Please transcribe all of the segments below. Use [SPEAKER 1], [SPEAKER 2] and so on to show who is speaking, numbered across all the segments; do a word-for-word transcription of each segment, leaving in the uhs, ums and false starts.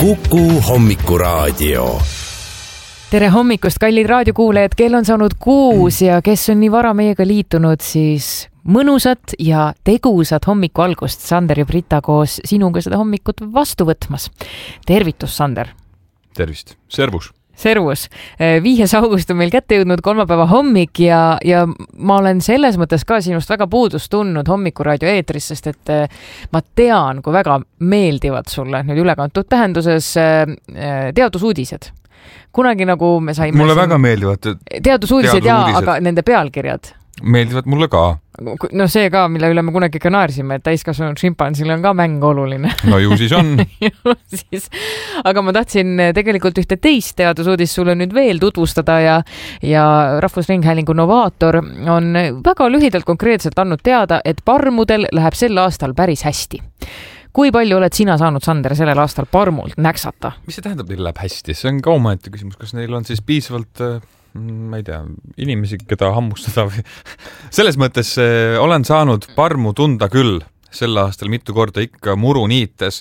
[SPEAKER 1] Kuku Hommikuraadio.
[SPEAKER 2] Tere hommikust, kallid raadiokuulajad, kell on saanud kuus ja kes on nii vara meiega liitunud, siis mõnusat ja tegusat hommiku algust. Sander ja Brita koos sinuga seda hommikut vastu võtmas. Tervitus, Sander.
[SPEAKER 3] Tervist. Servus.
[SPEAKER 2] Servus. viies august on meil kätte jõudnud kolmapäeva hommik ja, ja ma olen selles mõttes ka sinust väga puudust tundnud Hommikuraadio eetris, sest et ma tean, kui väga meeldivad sulle nüüd ülekantud tähenduses teadusuudised. Kunagi nagu me saime...
[SPEAKER 3] Mulle väga meeldivad
[SPEAKER 2] teadusuudised, jaa, aga nende pealkirjad.
[SPEAKER 3] Meeldivad mulle ka.
[SPEAKER 2] No see ka, mille üle me kunagi ka naarsime, et täiskasvanud šimpansil on ka mäng oluline.
[SPEAKER 3] No ju siis on.
[SPEAKER 2] ju siis. Aga ma tahtsin tegelikult ühte teist teadusuudist sulle nüüd veel tutvustada ja, ja Rahvusringhäälingu Novaator on väga lühidalt konkreetselt andnud teada, et parmudel läheb sel aastal päris hästi. Kui palju oled sina saanud, Sander, sellel aastal parmult näksata?
[SPEAKER 3] Mis see tähendab, neil läheb hästi? See on ka omaette küsimus, kas neil on siis piisavalt... ma ei tea, inimesi, keda hammustada või... Selles mõttes äh, olen saanud parmu tunda küll sel aastal mitu korda ikka muru niites.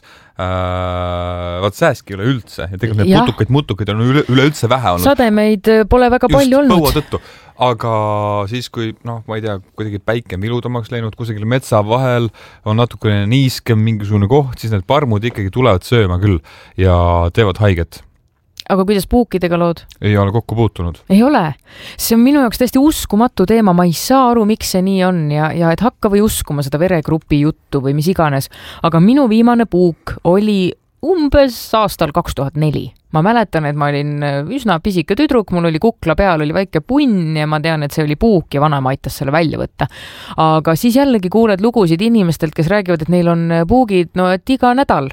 [SPEAKER 3] Äh, vaat sääski üle üldse. Ja tegelikult need putukaid, mutukaid on üle, üle üldse vähe olnud.
[SPEAKER 2] Sademeid pole väga
[SPEAKER 3] Just
[SPEAKER 2] palju olnud.
[SPEAKER 3] Põua tõttu. Aga siis, kui, noh, ma ei tea, kuidagi päike miludamaks läinud, kusagil metsa vahel on natukene niiskem mingisugune koht, siis need parmud ikkagi tulevad sööma küll ja teevad haiget.
[SPEAKER 2] Aga kuidas puukidega lood?
[SPEAKER 3] Ei ole kokku puutunud.
[SPEAKER 2] Ei ole. See on minu jaoks täiesti uskumatu teema. Ma ei saa aru, miks see nii on ja, ja et hakka või uskuma seda veregrupi juttu või mis iganes. Aga minu viimane puuk oli umbes aastal kaks tuhat neli. Ma mäletan, et ma olin üsna pisike tüdruk, mul oli kukla peal, oli väike punn ja ma tean, et see oli puuk ja vanaema aitas selle välja võtta. Aga siis jällegi kuuled lugusid inimestelt, kes räägivad, et neil on puugid, no et iga nädal.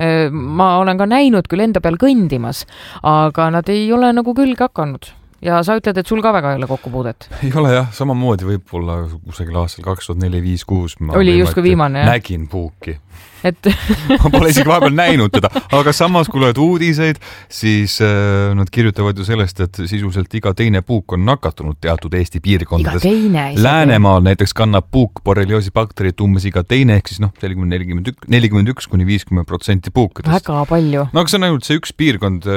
[SPEAKER 2] Ma olen ka näinud küll enda peal kõndimas, aga nad ei ole nagu külge hakanud. Ja sa ütled, et sul ka väga ei ole kokkupuudet?
[SPEAKER 3] Ei ole jah, samamoodi võib-olla kusagil aastal kaks tuhat neli viis kuus ma
[SPEAKER 2] oli justkui viimane, jah?
[SPEAKER 3] Nägin puuki.
[SPEAKER 2] Et...
[SPEAKER 3] ma pole isegi vahepeal näinud teda, aga samas kui loed uudiseid, siis äh, nad kirjutavad ju sellest, et sisuliselt iga teine puuk on nakatunud teatud Eesti piirkondades. Läänemaal näiteks kannab puuk borrelioosi bakterit umbes iga teine, ehk siis noh, nelikümmend üks kuni viiskümmend protsenti puukadest.
[SPEAKER 2] Väga palju.
[SPEAKER 3] No aga see on ainult see üks piirkond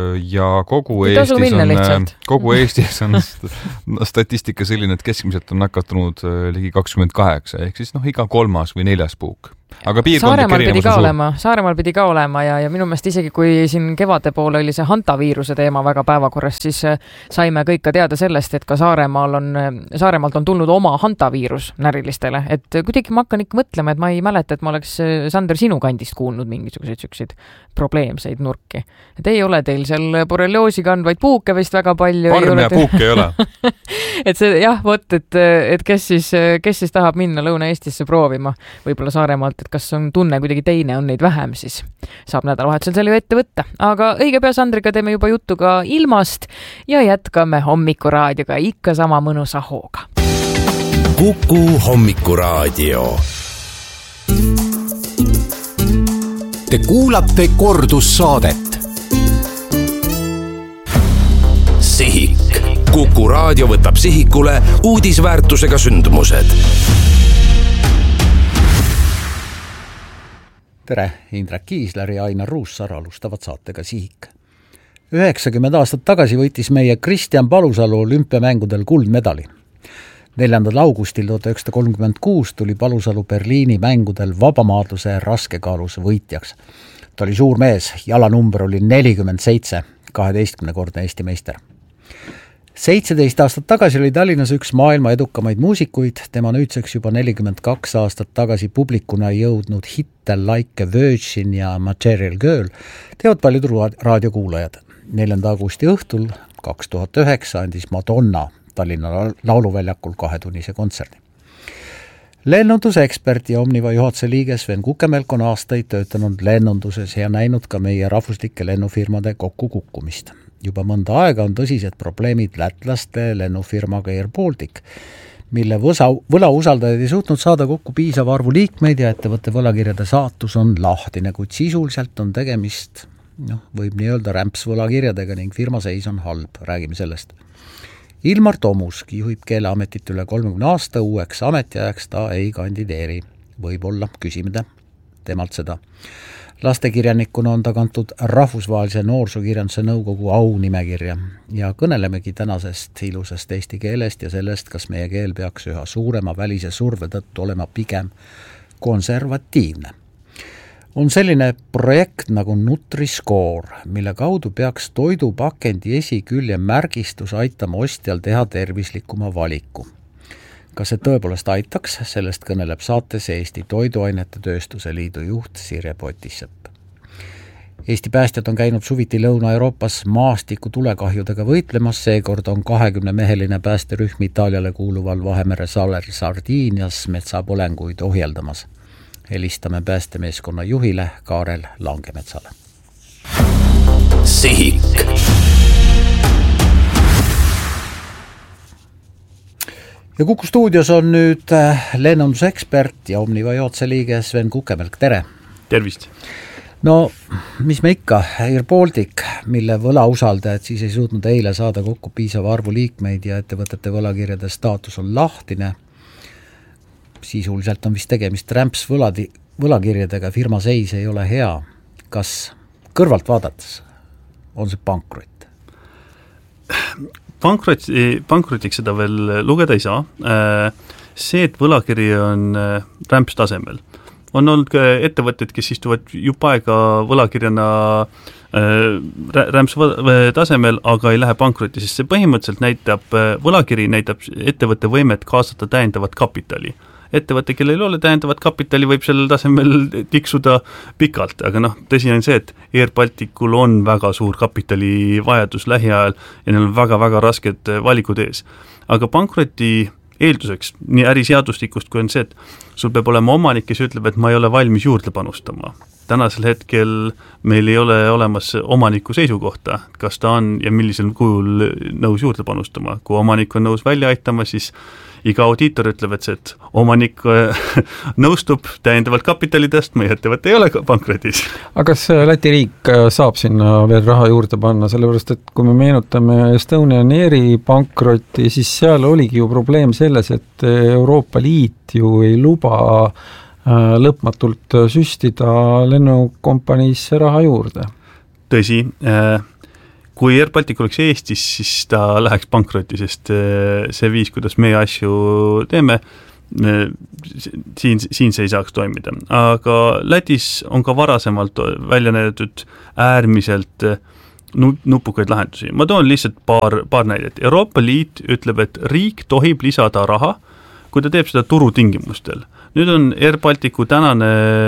[SPEAKER 3] ja kogu ja Eestis on, kogu Eestis on statistika selline, et keskmiselt on nakatunud ligi kakskümmend kaheksa, ehk siis noh, iga kolmas või neljas puuk. Aga
[SPEAKER 2] Saaremaal pidi ka olema, Saaremaal pidi ka olema ja, ja minu meelest isegi kui siin kevade poole oli see hantaviiruse teema väga päevakorras, siis saime kõik ka teada sellest, et ka Saaremaal on, Saaremaalt on tulnud oma hantaviirus närilistele. Et kuidagi ma hakkan ikka mõtlema, et ma ei mäleta, et ma oleks Sander sinu kandist kuulnud mingisuguseid sükseid probleemseid nurki. Et ei ole teil seal borrelioosi kandvaid puuke vist väga palju.
[SPEAKER 3] Parme ja puuke ei ole.
[SPEAKER 2] et see jah, võt, et, et kes siis, kes siis tahab minna Lõuna-Eestisse proovima, võib-olla Saaremaalt, et kas on tunne kuidagi teine, on neid vähem, siis saab nädalavahetusel selle ju ette võtta. Aga õige pea Sandriga teeme juba juttu ka ilmast ja jätkame Hommikuraadioga ikka sama mõnusa hooga.
[SPEAKER 1] Kuku Hommikuraadio. Te kuulate kordussaadet. Sihik. Kuku raadio võtab sihikule uudisväärtusega sündmused.
[SPEAKER 4] Tere, Indrek Kiisler ja Ainar Ruussaar alustavad saatega Sihik. üheksakümmend aastat tagasi võitis meie Kristjan Palusalu olümpiamängudel kuldmedali. neljandal augustil tuhat üheksasada kolmkümmend kuus tuli Palusalu Berliini mängudel vabamaadluse raskekaalus võitjaks. Ta oli suur mees, jalanumber oli nelikümmend seitse, kaheteistkümnekordne Eesti meister. seitseteist aastat tagasi oli Tallinnas üks maailma edukamaid muusikuid, tema nüüdseks juba nelikümmend kaks aastat tagasi publikuna jõudnud hitte Like a Virgin ja Material Girl teevad paljud raadiokuulajad. neljanda augusti õhtul kaks tuhat üheksa andis Madonna Tallinna lauluväljakul kahetunnise kontserdi. Lennundusekspert ja Omniva juhatuse liige Sven Kukemelk on aastaid töötanud lennunduses ja näinud ka meie rahvuslike lennufirmade kokkukukkumist. Juba mõnda aega on tõsised probleemid lätlaste lennufirmaga Air Baltic, mille võlausaldajad ei suutnud saada kokku piisava arvu liikmeid ja ettevõtte võlakirjade saatus on lahtine, kuid sisuliselt on tegemist, noh, võib nii öelda rämpsvõlakirjadega ning firma seis on halb, räägime sellest. Ilmar Tomusk juhib Keeleametit üle kolmekümne aasta, uueks ametiajaks ta ei kandideeri. Võib-olla, küsime temalt seda. lastekirjanikuna on ta kantud rahvusvahelise noorsokirjanduse nõukogu aunimekirja ja kõnelemegi tänasest ilusast eesti keelest ja sellest, kas meie keel peaks üha suurema välise surve tõttu olema pigem konservatiivne. On selline projekt nagu Nutri-Score, mille kaudu peaks toidupakendi esikülje märgistus aitama ostjal teha tervislikuma valiku. Kas see tõepoolest aitaks, sellest kõneleb saates Eesti Toiduainete Tööstuse Liidu juht Sirje Potissepp. Eesti päästjad on käinud suviti Lõuna-Euroopas maastiku tulekahjudega võitlemas, seekord on kahekümne meheline päästerühm Itaaliale kuuluval Vahemere saarel Sardiinias metsapõlenguid ohjeldamas. Helistame päästemeeskonna juhile Kaarel Langemetsale.
[SPEAKER 1] Sihik.
[SPEAKER 4] Ja Kuku stuudios on nüüd lennundusekspert ja Omniva juhatuse liige Sven Kukemelk, tere!
[SPEAKER 5] Tervist!
[SPEAKER 4] No, mis me ikka, Air Baltic, mille võlausaldajad siis ei suutnud eile saada kokku piisava arvu liikmeid ja ettevõtete võlakirjade staatus on lahtine. Sisuliselt on vist tegemist rämps võladi, võlakirjadega, firma seis ei ole hea. Kas kõrvalt vaadates on see pankrot?
[SPEAKER 5] Pankrot, pankrotiks seda veel lugeda ei saa. See, et võlakiri on rämps tasemel. On olnud ka ettevõtted, kes istuvad juba aega võlakirjana rämps tasemel, aga ei lähe pankroti, sest see põhimõtteliselt näitab, võlakiri näitab ettevõtte võimet kaasata täiendavat kapitali. Ettevõte, kellel ei ole täiendavat kapitali, võib sellel tasemel tiksuda pikalt, aga noh, tõsi on see, et Air Balticul on väga suur kapitali vajadus lähiajal ja neil on väga-väga rasked valikud ees. Aga pankroti eelduseks, nii äriseadustikust kui on see, et sul peab olema omanik, kes ütleb, et ma ei ole valmis juurde panustama. Tänasel hetkel meil ei ole olemas omaniku seisukohta, kas ta on ja millisel kujul nõus juurde panustama. Kui omanik on nõus välja aitama, siis iga audiitor ütleb, et see, et omanik nõustub täiendavalt kapitali tõstma ja ettevõte ei ole pankrotis.
[SPEAKER 3] Aga kas Läti riik saab sinna veel raha juurde panna, sellepärast, et kui me meenutame Estonian Airi pankrotti, siis seal oligi ju probleem selles, et Euroopa Liit ju ei luba lõpmatult süstida lennukompaniisse raha juurde.
[SPEAKER 5] Tõsi, kui Air Baltic oleks Eestis, siis ta läheks pankrotti, sest see viis, kuidas meie asju teeme, siin, siin see ei saaks toimida. Aga Lätis on ka varasemalt välja näidatud äärmiselt nupukaid lahendusi. Ma toon lihtsalt paar, paar näidet. Euroopa Liit ütleb, et riik tohib lisada raha, kui ta teeb seda turutingimustel. Nüüd on Air Balticu tänane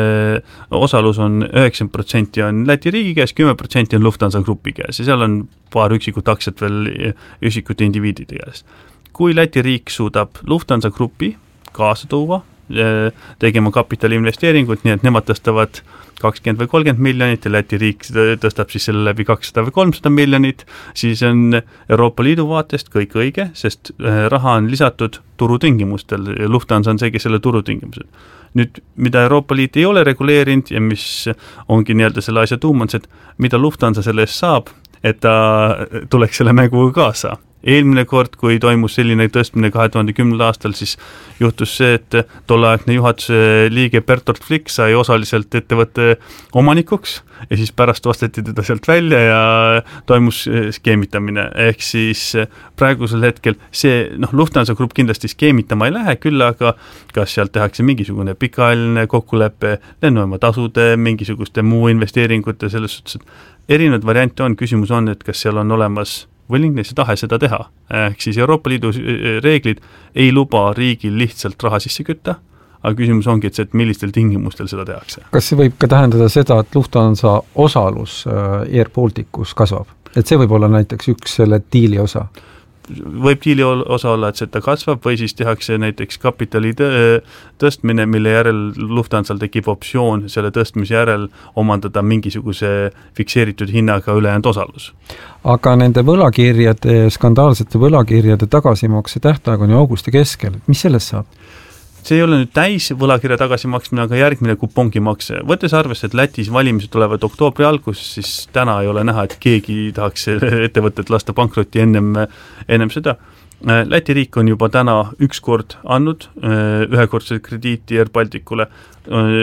[SPEAKER 5] osalus on üheksakümmend protsenti on Läti riigi käes, kümme protsenti on Lufthansa grupi käes ja seal on paar üksikut aktsiat veel üksikute indiviidide käes. Kui Läti riik suudab Lufthansa grupi kaasa tuua, tegema kapitali investeeringut, nii et nemad tõstavad kakskümmend või kolmkümmend miljonit ja Läti riik tõstab siis selle läbi kakssada või kolmsada miljonit, siis on Euroopa Liidu vaatest kõik õige, sest raha on lisatud turutingimustel ja Lufthansa on see, kes selle turutingimused. Nüüd, mida Euroopa Liit ei ole reguleerinud ja mis ongi nii-öelda selle asja tuum on see, et mida Lufthansa selle eest saab, et ta tuleks selle mänguga kaasa. Eelmine kord, kui toimus selline tõstmine kahe tuhande kümnendal aastal, siis juhtus see, et tolleaegne juhatuse liige Bertolt Flick sai osaliselt ettevõtte omanikuks ja siis pärast osteti teda sealt välja ja toimus skeemitamine. Ehk siis praegusel hetkel see, noh, Lufthansa grupp kindlasti skeemitama ei lähe, küll aga kas sealt tehakse mingisugune pikaajaline kokkulepe, lennujaama tasude, mingisuguste muu investeeringute, selles suhtes, et erinevad variante on, küsimus on, et kas seal on olemas willingness ja tahe seda teha. Ehk siis Euroopa Liidu reeglid ei luba riigil lihtsalt raha sisse kütta, aga küsimus ongi, et, see, et millistel tingimustel seda tehakse.
[SPEAKER 3] Kas see võib ka tähendada seda, et Lufthansa osalus Air Balticus kasvab? Et see võib olla näiteks üks selle diili osa?
[SPEAKER 5] Võib diili osa olla, et see ta kasvab või siis tehakse näiteks kapitali tõstmine, mille järel Lufthansal tekib optsioon selle tõstmise järel omandada mingisuguse fikseeritud hinnaga ülejäänud osalus.
[SPEAKER 3] Aga nende võlakirjade, skandaalsete võlakirjade tagasimakse tähtaeg on ju augusti keskel. Mis sellest saab?
[SPEAKER 5] See ei ole nüüd täis võlakirja tagasimaksmine, aga järgmine kupongimakse. Võttes arvesse, et Lätis valimised tulevad oktoobri algus, siis täna ei ole näha, et keegi tahaks ettevõtet lasta pankrotti ennem, ennem seda. Läti riik on juba täna üks kord andnud ühekordset krediiti Air Balticule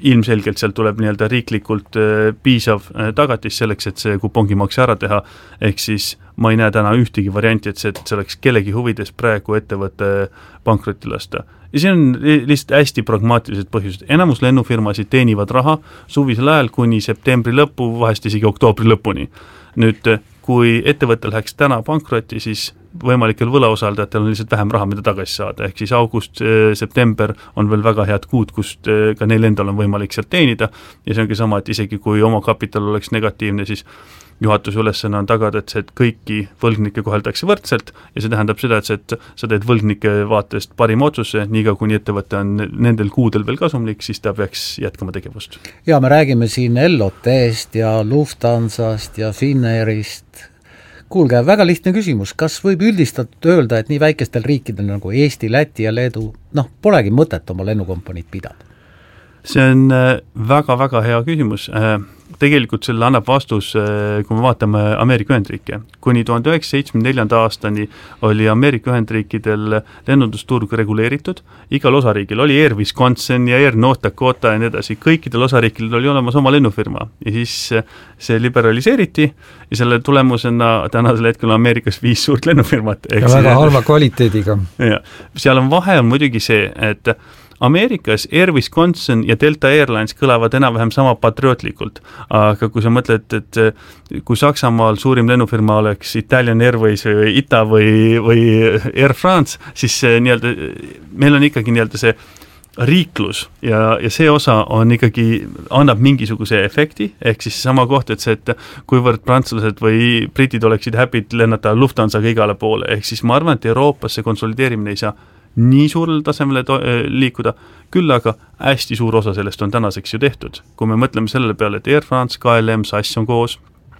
[SPEAKER 5] ilmselgelt sealt tuleb nii-öelda riiklikult piisav tagatis selleks, et see kupongimakse ära teha, ehk siis ma ei näe täna ühtegi varianti, et see, et see oleks kellegi huvides praegu ettevõtte pankrotti lasta. Ja see on lihtsalt hästi pragmaatilised põhjused. Enamus lennufirmasid teenivad raha suvisel ajal kuni septembri lõppu, vahest isegi oktoobri lõpuni. Nüüd, kui ettevõte läheks täna pankrotti, siis võimalikel võlaosaldajatel on lihtsalt vähem raha, mida tagasi saada, ehk siis august, september on veel väga head kuud, kust ka neil endal on võimalik sealt teenida ja see ongi sama, et isegi kui oma kapital oleks negatiivne, siis juhatuse ülesõna on tagada, et see, et kõiki võlgnikke koheldakse võrdselt ja see tähendab seda, et, see, et sa teed võlgnike vaatest parima otsuse, niiga kuni ettevõte on nendel kuudel veel kasumlik, siis ta peaks jätkama tegevust.
[SPEAKER 4] Ja me räägime siin L O T-st ja Lufthansast ja Finnairist. Kuulge, väga lihtne küsimus, kas võib üldistatult öelda, et nii väikestel riikidel nagu Eesti, Läti ja Leedu, noh, polegi mõtet oma lennukompaniid pidada?
[SPEAKER 5] See on väga-väga hea küsimus. Tegelikult selle annab vastus, kui me vaatame Ameerika Ühendriike. Kuni tuhande üheksasaja seitsmekümne neljanda aastani oli Ameerika Ühendriikidel lennundusturg reguleeritud. Igal osariigil oli Air Wisconsin ja Air North Dakota ja nii edasi. Kõikidel osariikidel oli olemas oma lennufirma ja siis see liberaliseeriti ja selle tulemusena tänasel hetkel on Ameerikas viis suurt lennufirmat.
[SPEAKER 6] Ja väga halva kvaliteediga.
[SPEAKER 5] Ja, seal on vahe on muidugi see, et Ameerikas Air Wisconsin ja Delta Airlines kõlavad enam-vähem sama patriootlikult, aga kui sa mõtled, et kui Saksamaal suurim lennufirma oleks Italian Airways või I T A või, või Air France, siis nii-öelda, meil on ikkagi nii-öelda see riiklus ja, ja see osa on ikkagi, annab mingisuguse efekti, ehk siis sama koht, et see, et kuivõrd prantslased või britid oleksid happy lennata Lufthansaga igale poole, ehk siis ma arvan, et Euroopas see konsolideerimine ei saa nii suurel tasemele to- liikuda, küll aga hästi suur osa sellest on tänaseks ju tehtud. Kui me mõtleme selle peale, et Air France, K L M, S A S on koos,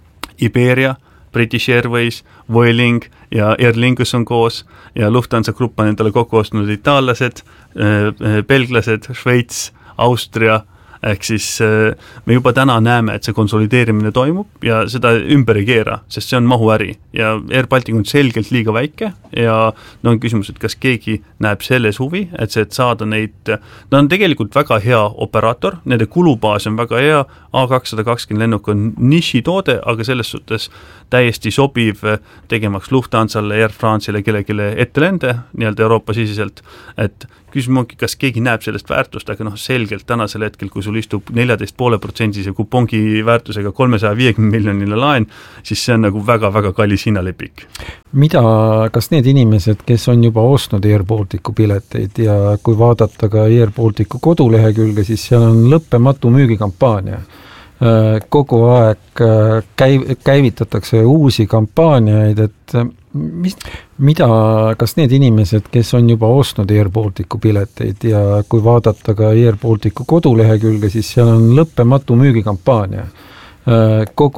[SPEAKER 5] Iberia, British Airways, Vueling ja Aer Lingus on koos ja Lufthansa grupp on endale kokku ostnud itaallased, belglased, Šveits, Austria, ehk siis me juba täna näeme, et see konsolideerimine toimub ja seda ümber ei keera, sest see on mahuäri ja Air Baltic on selgelt liiga väike ja no on küsimus, et kas keegi näeb selles huvi, et see, et saada neid, no on tegelikult väga hea operaator, nende kulubaas on väga hea, A kakssada kakskümmend lennuk on nišitoode, aga selles suhtes täiesti sobiv tegemaks Lufthansale, Air France'ile, kellegile ettelende nii-öelda Euroopa siseselt, et küsimus ongi, kas keegi näeb sellest väärtust, aga noh, selgelt tänasel hetkel, kui sul istub neljateist poole protsendise kupongi väärtusega kolmesaja viiekümne miljonile laen, siis see on nagu väga-väga kallis hinnalepik.
[SPEAKER 6] Mida, kas need inimesed, kes on juba ostnud Air Balticu pileteid ja kui vaadata ka Air Balticu kodulehekülge, siis seal on lõppematu müügikampaania. Kogu aeg käiv, käivitatakse uusi kampaaniaid, et mis, mida, kas need inimesed, kes on juba ostnud Air Balticu pileteid ja kui vaadata ka Air Balticu kodulehekülge, siis seal on lõppematu müügikampaania. Kogu